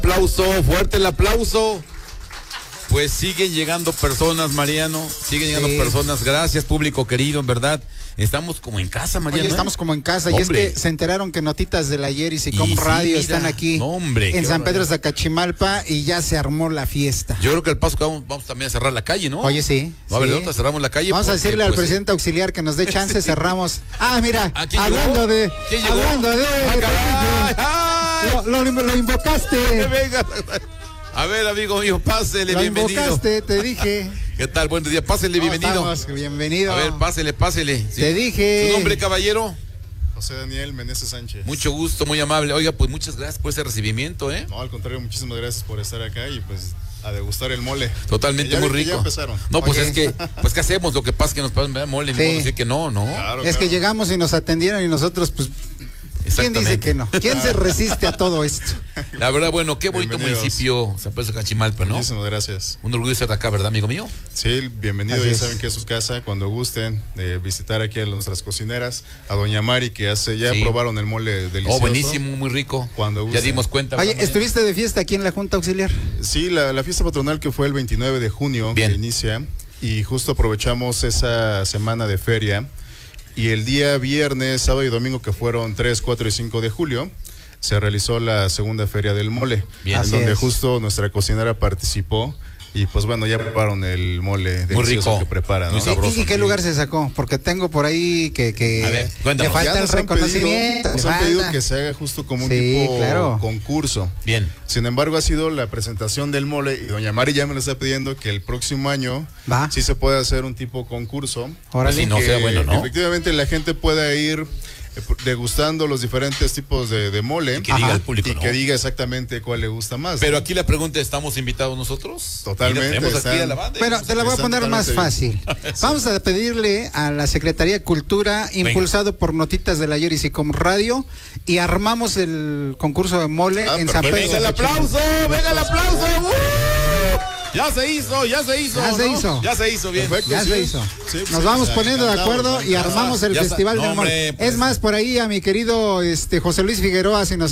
Aplauso, fuerte el aplauso. Pues siguen llegando personas, Mariano, siguen llegando personas. Gracias, público querido, en verdad. Estamos como en casa, Mariano. Oye, estamos como en casa. Hombre. Y es que se enteraron que Notitas del Ayer y Sicom Y sí, Radio mira, están aquí hombre, en San Pedro Zacachimalpa y ya se armó la fiesta. Yo creo que al paso que vamos también a cerrar la calle, ¿no? Oye, sí. A ver, sí. ¿de dónde cerramos la calle? Vamos a Porque, decirle al pues, presidente auxiliar que nos dé chance, cerramos. Ah, mira, ¿quién hablando llegó? de... ¿Quién llegó? Hablando de... ¡Ay! Lo invocaste. Venga. A ver, amigo mío, pásele, Lo bienvenido. invocaste, te dije. ¿Qué tal? Buenos días, pásele, bienvenido. Bienvenido. A ver, pásele. Sí. Te dije. ¿Su nombre, caballero? José Daniel Meneses Sánchez. Mucho gusto, muy amable. Oiga, pues muchas gracias por ese recibimiento, ¿eh? No, al contrario, muchísimas gracias por estar acá y pues a degustar el mole. Totalmente, muy rico. Ya empezaron. No, pues Oye. es que, pues ¿qué hacemos? Lo que pasa es que nos pasan mole, Sí. ni modo decir que no. Claro, Es que llegamos y nos atendieron y nosotros, pues, ¿quién dice que no? ¿Quién se resiste a todo esto? La verdad, bueno, qué bonito Bienvenidos. municipio, San Pedro Zacachimalpa, ¿no? Muchísimas gracias. Un orgullo estar acá, ¿verdad, amigo mío? Sí, bienvenido, Así ya es. saben que es su casa, cuando gusten visitar aquí a nuestras cocineras, a doña Mari que ya Sí. probaron el mole delicioso. Oh, buenísimo, muy rico. Cuando Ya gusten. dimos cuenta. Oye, ¿verdad, ¿estuviste de fiesta aquí en la Junta Auxiliar? Sí, la fiesta patronal que fue el 29 de junio Bien. que inicia y justo aprovechamos esa semana de feria y el día viernes, sábado y domingo que fueron 3, 4 y 5 de julio se realizó la segunda feria del mole, Bien. en Así donde es. justo nuestra cocinera participó y pues bueno, ya prepararon el mole Muy delicioso rico. que prepara, ¿no? Muy sabroso. ¿Y qué lugar se sacó? Porque tengo por ahí que A ver, le cuéntanos. falta Ya el nos han pedido- reconocimiento. Nos le han pedido falta. que se haga justo como un Sí, tipo claro. concurso. Bien. Sin embargo, ha sido la presentación del mole y doña Mari ya me lo está pidiendo que el próximo año Va. sí se puede hacer un tipo concurso. Órale. Pues si no que sea bueno, ¿no? efectivamente la gente pueda ir degustando los diferentes tipos de mole Y que diga al público, y ¿no? que diga exactamente cuál le gusta más. Pero aquí la pregunta, ¿estamos invitados nosotros? Totalmente, Mira, tenemos aquí están- a la banda. Bueno, te la voy a Están poner más totalmente fácil. Vamos a pedirle a la Secretaría de Cultura, impulsado por Notitas del Ayer y Sicom Radio, y armamos el concurso de mole en San perfecto. Pedro. ¡Venga el aplauso! ¡Venga el aplauso! Ya se hizo. Ya se ¿no? hizo. Ya se hizo, bien. Perfecto. Ya sí. se hizo. Sí, pues, Nos vamos ya, poniendo de encantados, acuerdo y encantados. armamos el Ya está. Festival No, del Mole. hombre, pues. Es más, por ahí a mi querido José Luis Figueroa, si nos